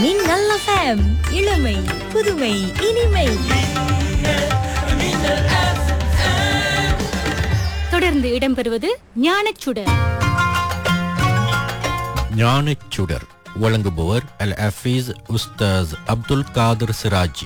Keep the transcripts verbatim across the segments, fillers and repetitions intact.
மின்னல் எஃப்எம், இளமை புதுமை இனிமை. தொடர்ந்து இடம்பெறுவது ஞானச்சுடர். ஞானச்சுடர் வழங்குபவர் அல் ஹஃபீஸ் உஸ்தாஸ் அப்துல் காதர் சிராஜி.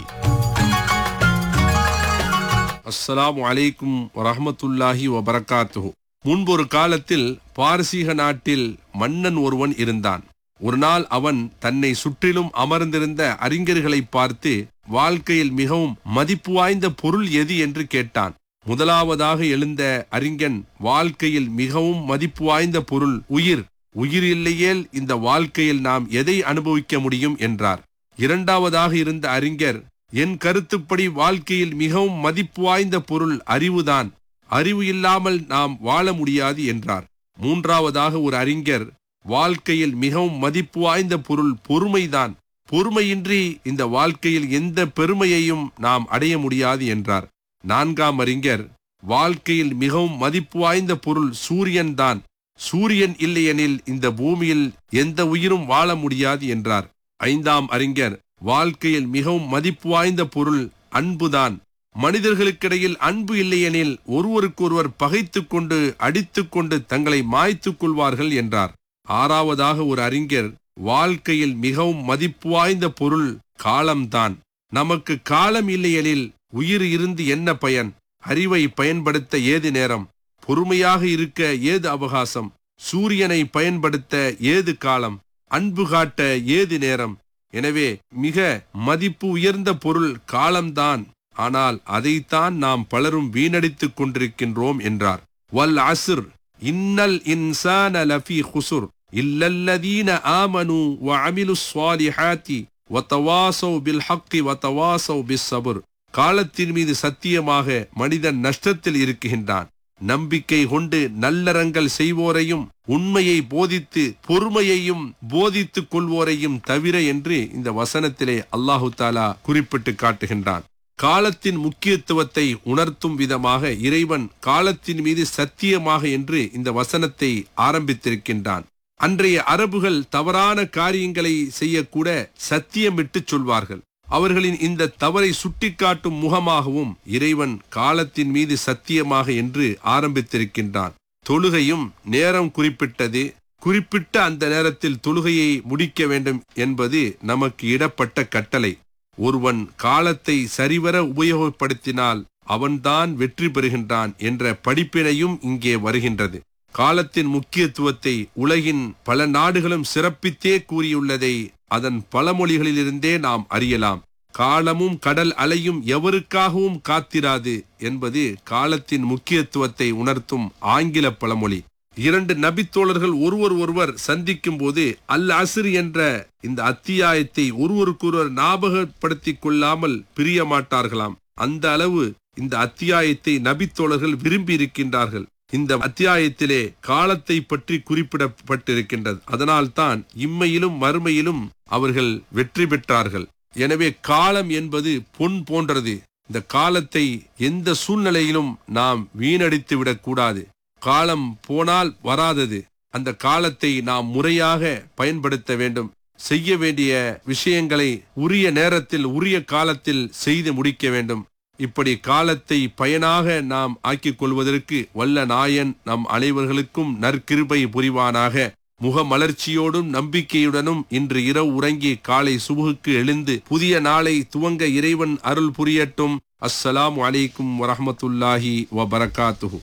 அஸ்ஸலாமு அலைக்கும் வரஹ்மத்துல்லாஹி வபரகாத்துஹு. முன்பொரு காலத்தில் பாரசீக நாட்டில் மன்னன் ஒருவன் இருந்தான். ஒரு நாள் அவன் தன்னை சுற்றிலும் அமர்ந்திருந்த அறிஞர்களை பார்த்து வாழ்க்கையில் மிகவும் மதிப்பு வாய்ந்த பொருள் எது என்று கேட்டான். முதலாவதாக எழுந்த அறிஞன், வாழ்க்கையில் மிகவும் மதிப்பு வாய்ந்த பொருள் உயிர். உயிர் இல்லையேல் இந்த வாழ்க்கையில் நாம் எதை அனுபவிக்க முடியும் என்றார். இரண்டாவதாக இருந்த அறிஞர், என் கருத்துப்படி வாழ்க்கையில் மிகவும் மதிப்பு வாய்ந்த பொருள் அறிவுதான். அறிவு இல்லாமல் நாம் வாழ முடியாது என்றார். மூன்றாவதாக ஒரு அறிஞர், வாழ்க்கையில் மிகவும் மதிப்பு வாய்ந்த பொருள் பொறுமைதான். பொறுமையின்றி இந்த வாழ்க்கையில் எந்த பெருமையையும் நாம் அடைய முடியாது என்றார். நான்காம் அறிஞர், வாழ்க்கையில் மிகவும் மதிப்பு வாய்ந்த பொருள் சூரியன் தான். சூரியன் இல்லையெனில் இந்த பூமியில் எந்த உயிரும் வாழ முடியாது என்றார். ஐந்தாம் அறிஞர், வாழ்க்கையில் மிகவும் மதிப்பு வாய்ந்த பொருள் அன்புதான். மனிதர்களுக்கிடையில் அன்பு இல்லையெனில் ஒருவருக்கொருவர் பகைத்து கொண்டு அடித்து கொண்டு தங்களை மாய்த்துக் கொள்வார்கள் என்றார். ஆறாவதாக ஒரு அறிஞர், வாழ்க்கையில் மிகவும் மதிப்பு வாய்ந்த பொருள் காலம்தான். நமக்கு காலம் இல்லையெனில் உயிர் இருந்து என்ன பயன்? அறிவை பயன்படுத்த ஏது நேரம்? பொறுமையாக இருக்க ஏது அவகாசம்? சூரியனை பயன்படுத்த ஏது காலம்? அன்பு காட்ட ஏது நேரம்? எனவே மிக மதிப்பு உயர்ந்த பொருள் காலம்தான். ஆனால் அதைத்தான் நாம் பலரும் வீணடித்துக் கொண்டிருக்கின்றோம் என்றார். வல் அஸ்ர் இன்னல் இன்சான லஃபீ குஸ்ர் இல்லல்லதீன ஆமனு வ அமிலுஸ் ஸாலிஹாத்தி வ தவாஸவ் பில் ஹக்கி வ தவாஸவ் பிஸ் ஸப்ர். காலத்தின் மீது சத்தியமாக மனிதன் நஷ்டத்தில் இருக்கின்றான். நம்பிக்கை கொண்டு நல்லறங்கள் செய்வோரையும் உண்மையை போதித்து பொறுமையையும் போதித்துக் கொள்வோரையும் தவிர என்று இந்த வசனத்திலே அல்லாஹு தாலா குறிப்பிட்டு காட்டுகின்றான். காலத்தின் முக்கியத்துவத்தை உணர்த்தும் விதமாக இறைவன் காலத்தின் மீது சத்தியமாக என்று இந்த வசனத்தை ஆரம்பித்திருக்கின்றான். அன்றைய அரபுகள் தவறான காரியங்களை செய்யக்கூட சத்தியமிட்டு சொல்வார்கள். அவர்களின் இந்த தவறை சுட்டிக்காட்டும் முகமாகவும் இறைவன் காலத்தின் மீது சத்தியமாக என்று ஆரம்பித்திருக்கின்றான். தொழுகையும் நேரம் குறிப்பிட்டது. குறிப்பிட்ட அந்த நேரத்தில் தொழுகையை முடிக்க வேண்டும் என்பது நமக்கு இடப்பட்ட கட்டளை. ஒருவன் காலத்தை சரிவர உபயோகப்படுத்தினால் அவன்தான் வெற்றி பெறுகின்றான் என்ற படிப்பினையும் இங்கே வருகின்றது. காலத்தின் முக்கியத்துவத்தை உலகின் பல நாடுகளும் சிறப்பித்தே கூறியுள்ளதை அதன் பழமொழிகளிலிருந்தே நாம் அறியலாம். காலமும் கடல் அலையும் எவருக்காகவும் காத்திராது என்பது காலத்தின் முக்கியத்துவத்தை உணர்த்தும் ஆங்கில பழமொழி. இரண்டு நபித்தோழர்கள் ஒருவர் ஒருவர் சந்திக்கும் போது அல் அஸ்ர் என்ற இந்த அத்தியாயத்தை ஒருவருக்கொருவர் ஞாபகப்படுத்திக் கொள்ளாமல் பிரிய மாட்டார்களாம். அந்த அளவு இந்த அத்தியாயத்தை நபித்தோழர்கள் விரும்பி இருக்கின்றார்கள். இந்த அத்தியாயத்திலே காலத்தை பற்றி குறிப்பிடப்பட்டிருக்கின்றது. அதனால்தான் இம்மையிலும் மறுமையிலும் அவர்கள் வெற்றி பெற்றார்கள். எனவே காலம் என்பது பொன் போன்றது. இந்த காலத்தை எந்த சூழ்நிலையிலும் நாம் வீணடித்து விடக்கூடாது. காலம் போனால் வராதது. அந்த காலத்தை நாம் முறையாக பயன்படுத்த வேண்டும். செய்ய வேண்டிய விஷயங்களை உரிய நேரத்தில் உரிய காலத்தில் செய்து முடிக்க வேண்டும். இப்படி காலத்தை பயனாக நாம் ஆக்கிக் கொள்வதற்கு வல்ல நாயன் நம் அனைவர்களுக்கும் நற்கிருபை புரிவானாக. முகமலர்ச்சியோடும் நம்பிக்கையுடனும் இன்று இரவு உறங்கி காலை சுபுகுக்கு எழுந்து புதிய நாளை துவங்க இறைவன் அருள் புரியட்டும். அஸ்ஸலாமு அலைக்கும் வரஹ்மத்துல்லாஹி வபரகாத்துஹு.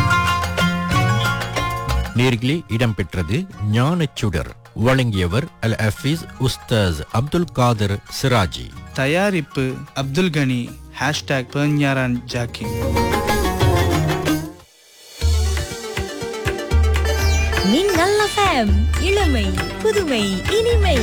நேர்களே, இடம்பெற்றது ஞானச்சுடர். வழங்கியவர் அல் ஹஃபீஸ் உஸ்தாஸ் அப்துல் காதர் சிராஜி. தயாரிப்பு அப்துல் கனி. ஹேஷ்டாக் பெர்ஞாரான் ஜாக்கிம். மின்னல் எஃப்எம், இளமை புதுமை இனிமை.